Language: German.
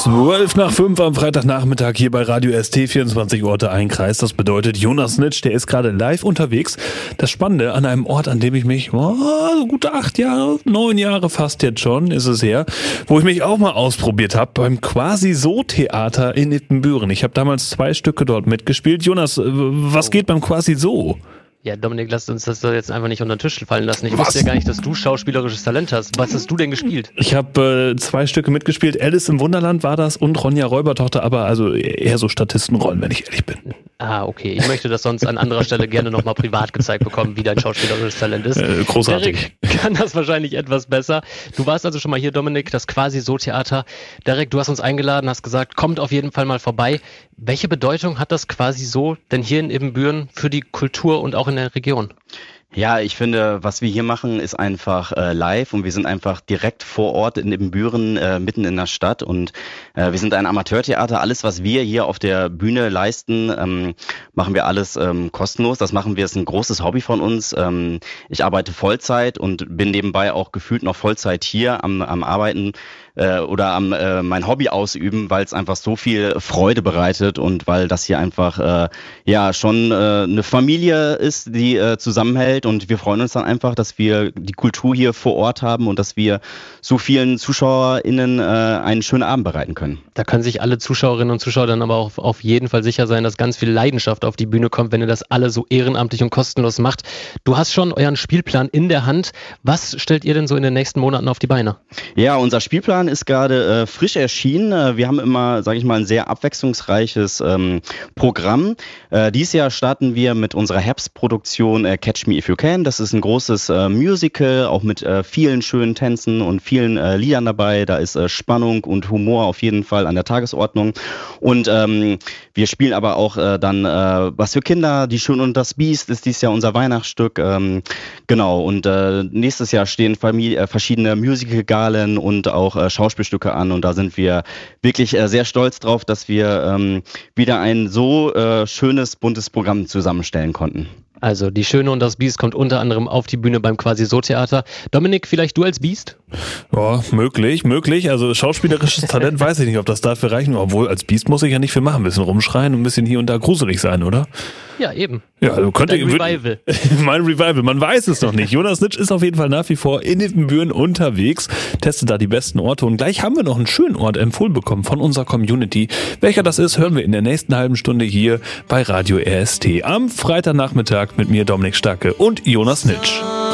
12:05 am Freitagnachmittag hier bei Radio ST, 24 Orte, ein Kreis. Das bedeutet, Jonas Nitsch, der ist gerade live unterwegs. Das Spannende an einem Ort, an dem ich mich, so gute 8 Jahre, 9 Jahre fast jetzt schon, ist es her, wo ich mich auch mal ausprobiert habe, beim Quasi-So-Theater in Ippenbüren. Ich habe damals 2 Stücke dort mitgespielt. Jonas, was geht beim Quasi-So? Ja, Dominik, lass uns das doch jetzt einfach nicht unter den Tisch fallen lassen. Ich wusste ja gar nicht, dass du schauspielerisches Talent hast. Was hast du denn gespielt? Ich habe 2 Stücke mitgespielt. Alice im Wunderland war das und Ronja Räubertochter, aber also eher so Statistenrollen, wenn ich ehrlich bin. Ah, okay. Ich möchte das sonst an anderer Stelle gerne nochmal privat gezeigt bekommen, wie dein schauspielerisches Talent ist. Großartig. Derek kann das wahrscheinlich etwas besser. Du warst also schon mal hier, Dominik, das Quasi-So-Theater. Derek, du hast uns eingeladen, hast gesagt, kommt auf jeden Fall mal vorbei. Welche Bedeutung hat das Quasi-So denn hier in Ibbenbüren für die Kultur und auch in der Region? Ja, ich finde, was wir hier machen, ist einfach live und wir sind einfach direkt vor Ort in Ibbenbüren, mitten in der Stadt und wir sind ein Amateurtheater. Alles, was wir hier auf der Bühne leisten, machen wir alles kostenlos. Das machen wir, ist ein großes Hobby von uns. Ich arbeite Vollzeit und bin nebenbei auch gefühlt noch Vollzeit hier am Arbeiten oder am mein Hobby ausüben, weil es einfach so viel Freude bereitet und weil das hier einfach schon eine Familie ist, die zusammenhält. Und wir freuen uns dann einfach, dass wir die Kultur hier vor Ort haben und dass wir so vielen ZuschauerInnen einen schönen Abend bereiten können. Da können sich alle Zuschauerinnen und Zuschauer dann aber auch auf jeden Fall sicher sein, dass ganz viel Leidenschaft auf die Bühne kommt, wenn ihr das alle so ehrenamtlich und kostenlos macht. Du hast schon euren Spielplan in der Hand. Was stellt ihr denn so in den nächsten Monaten auf die Beine? Ja, unser Spielplan ist gerade frisch erschienen. Wir haben immer, sage ich mal, ein sehr abwechslungsreiches Programm. Dieses Jahr starten wir mit unserer Herbstproduktion Catch Me If You Can. Das ist ein großes Musical, auch mit vielen schönen Tänzen und vielen Liedern dabei. Da ist Spannung und Humor auf jeden Fall an der Tagesordnung. Und wir spielen aber auch dann was für Kinder. Die Schöne und das Biest ist dieses Jahr unser Weihnachtsstück. Genau. Und nächstes Jahr stehen verschiedene Musical-Galen und auch Schauspielstücke an. Und da sind wir wirklich sehr stolz drauf, dass wir wieder ein so schönes, buntes Programm zusammenstellen konnten. Also die Schöne und das Biest kommt unter anderem auf die Bühne beim Quasi-So-Theater. Dominik, vielleicht du als Biest? Ja, möglich. Also schauspielerisches Talent weiß ich nicht, ob das dafür reichen. Obwohl, als Biest muss ich ja nicht viel machen. Ein bisschen rumschreien und ein bisschen hier und da gruselig sein, oder? Ja, eben. Ja, also könnte Revival. Mein Revival, man weiß es noch nicht. Jonas Nitsch ist auf jeden Fall nach wie vor in Ibbenbüren unterwegs, testet da die besten Orte und gleich haben wir noch einen schönen Ort empfohlen bekommen von unserer Community. Welcher das ist, hören wir in der nächsten halben Stunde hier bei Radio RST am Freitagnachmittag mit mir, Dominik Starke und Jonas Nitsch.